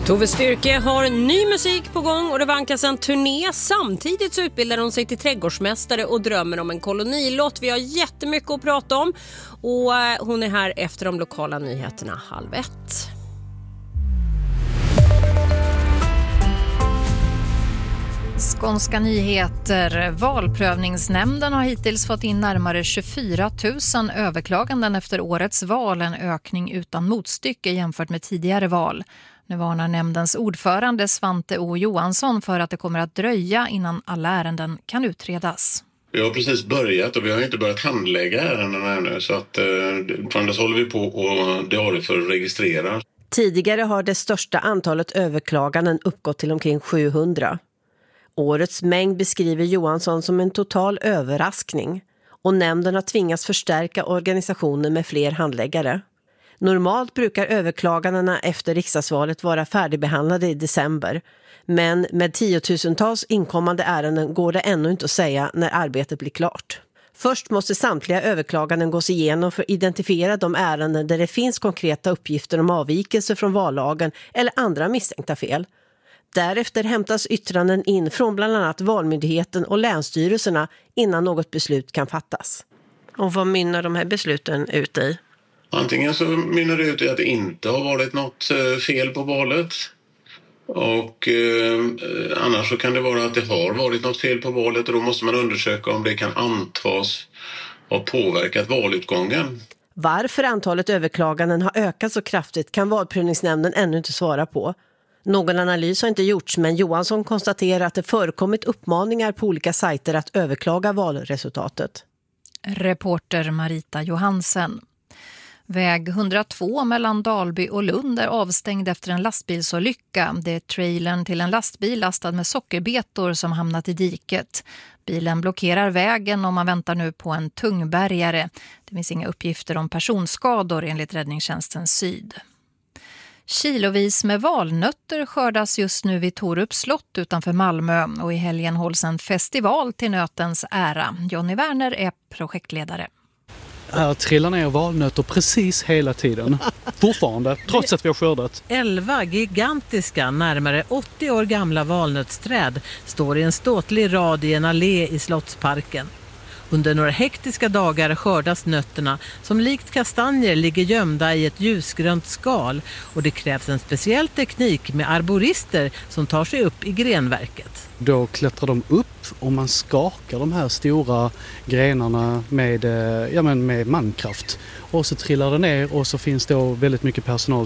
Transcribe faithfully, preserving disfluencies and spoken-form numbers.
Tove Styrke har ny musik på gång och det vankas en turné. Samtidigt så utbildar hon sig till trädgårdsmästare och drömmer om en kolonilott. Vi har jättemycket att prata om och hon är här efter de lokala nyheterna halv ett. Skånska nyheter. Valprövningsnämnden har hittills fått in närmare tjugofyra tusen överklaganden efter årets val, en ökning utan motstycke jämfört med tidigare val. Nu varnar nämndens ordförande Svante O. Johansson för att det kommer att dröja innan alla ärenden kan utredas. Vi har precis börjat och vi har inte börjat handlägga ärendena ännu, så att eh, från dess håller vi på och diarier för att registrera. Tidigare har det största antalet överklaganden uppgått till omkring sjuhundra. Årets mängd beskriver Johansson som en total överraskning och nämnden har tvingats förstärka organisationen med fler handläggare. Normalt brukar överklagandena efter riksdagsvalet vara färdigbehandlade i december, men med tiotusentals inkommande ärenden går det ännu inte att säga när arbetet blir klart. Först måste samtliga överklaganden gås igenom för att identifiera de ärenden där det finns konkreta uppgifter om avvikelser från vallagen eller andra misstänkta fel. Därefter hämtas yttranden in från bland annat Valmyndigheten och länsstyrelserna innan något beslut kan fattas. Och vad mynnar de här besluten ut i? Antingen så mynnar det ut i att det inte har varit något fel på valet. Och eh, annars så kan det vara att det har varit något fel på valet och då måste man undersöka om det kan antas ha påverkat valutgången. Varför antalet överklaganden har ökat så kraftigt kan valprövningsnämnden ännu inte svara på. Någon analys har inte gjorts, men Johansson konstaterar att det förekommit uppmaningar på olika sajter att överklaga valresultatet. Reporter Marita Johansen. Väg hundratvå mellan Dalby och Lund är avstängd efter en lastbilsolycka. Det är trailern till en lastbil lastad med sockerbetor som hamnat i diket. Bilen blockerar vägen och man väntar nu på en tungbärgare. Det finns inga uppgifter om personskador enligt Räddningstjänsten Syd. Kilovis med valnötter skördas just nu vid Torups slott utanför Malmö och i helgen hålls en festival till nötens ära. Johnny Werner är projektledare. Här trillar ner valnötter precis hela tiden. Fortfarande, trots att vi har skördat. Elva gigantiska, närmare åttio år gamla valnötsträd står i en ståtlig rad i en allé i Slottsparken. Under några hektiska dagar skördas nötterna som likt kastanjer ligger gömda i ett ljusgrönt skal och det krävs en speciell teknik med arborister som tar sig upp i grenverket. Då klättrar de upp och man skakar de här stora grenarna med, ja, men med mankraft. Och så trillar det ner och så finns då väldigt mycket personal